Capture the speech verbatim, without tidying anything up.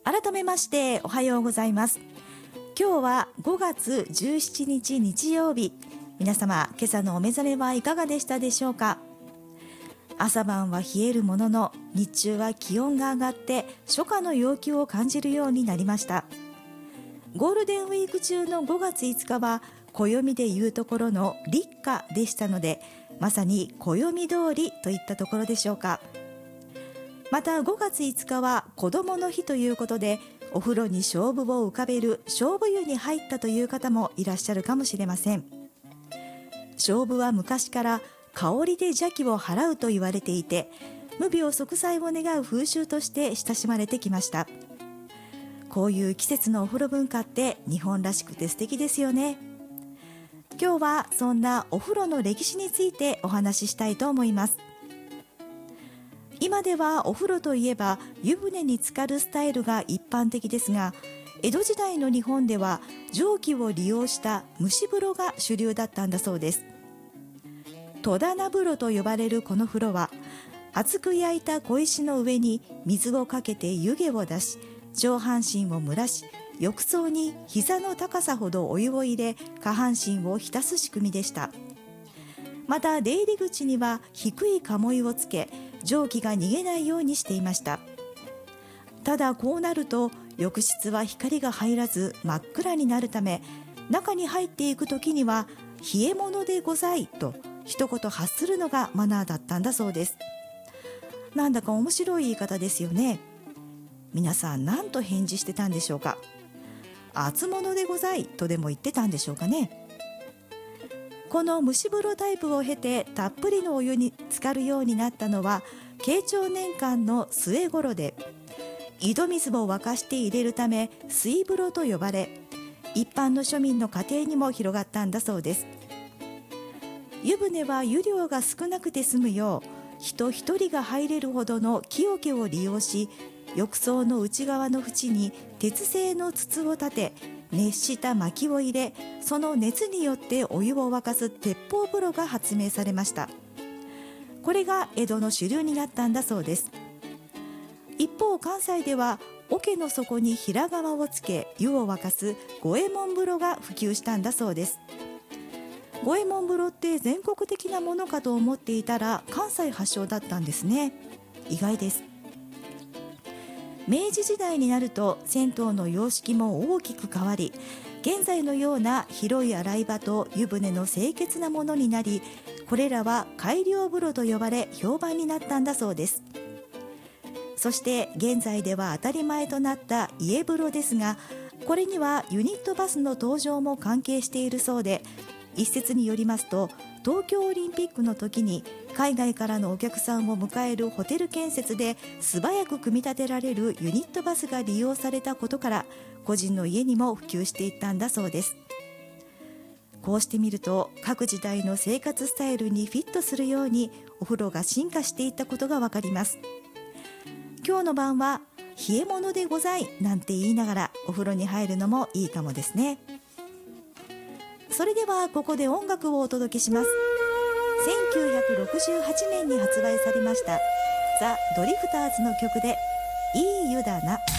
改めましておはようございます。今日はごがつじゅうしちにち日曜日。皆様、今朝のお目覚めはいかがでしたでしょうか。朝晩は冷えるものの、日中は気温が上がって初夏の陽気を感じるようになりました。ゴールデンウィーク中のごがついつかは暦でいうところの立夏でしたので、まさに暦通りといったところでしょうか。またごがついつかは子どもの日ということで、お風呂に菖蒲を浮かべる菖蒲湯に入ったという方もいらっしゃるかもしれません。菖蒲は昔から香りで邪気を払うと言われていて、無病息災を願う風習として親しまれてきました。こういう季節のお風呂文化って日本らしくて素敵ですよね。今日はそんなお風呂の歴史についてお話ししたいと思います。今ではお風呂といえば湯船に浸かるスタイルが一般的ですが、江戸時代の日本では蒸気を利用した蒸し風呂が主流だったんだそうです。戸棚風呂と呼ばれるこの風呂は、厚く焼いた小石の上に水をかけて湯気を出し、上半身を蒸らし、浴槽に膝の高さほどお湯を入れ、下半身を浸す仕組みでした。また出入り口には低い鴨居をつけ、蒸気が逃げないようにしていました。ただこうなると浴室は光が入らず真っ暗になるため、中に入っていく時には冷え物でございと一言発するのがマナーだったんだそうです。なんだか面白い言い方ですよね。皆さん何と返事してたんでしょうか。熱物でございとでも言ってたんでしょうかね。この蒸し風呂タイプを経てたっぷりのお湯に浸かるようになったのは慶長年間の末頃で、井戸水を沸かして入れるため水風呂と呼ばれ、一般の庶民の家庭にも広がったんだそうです。湯船は湯量が少なくて済むよう、人一人が入れるほどの木桶を利用し、浴槽の内側の縁に鉄製の筒を立て、熱した薪を入れ、その熱によってお湯を沸かす鉄砲風呂が発明されました。これが江戸の主流になったんだそうです。一方関西では桶の底に平釜をつけ湯を沸かす五右衛門風呂が普及したんだそうです。五右衛門風呂って全国的なものかと思っていたら関西発祥だったんですね。意外です。明治時代になると銭湯の様式も大きく変わり、現在のような広い洗い場と湯船の清潔なものになり、これらは改良風呂と呼ばれ評判になったんだそうです。そして現在では当たり前となった家風呂ですが、これにはユニットバスの登場も関係しているそうで、一説によりますと東京オリンピックの時に海外からのお客さんを迎えるホテル建設で素早く組み立てられるユニットバスが利用されたことから、個人の家にも普及していったんだそうです。こうしてみると各時代の生活スタイルにフィットするようにお風呂が進化していったことがわかります。今日の晩は冷え物でございなんて言いながらお風呂に入るのもいいかもですね。それではここで音楽をお届けします。せんきゅうひゃくろくじゅうはちねんに発売されましたザ・ドリフターズの曲でいい湯だな。